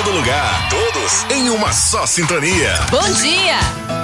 todo lugar. Todos em uma só sintonia. Bom dia!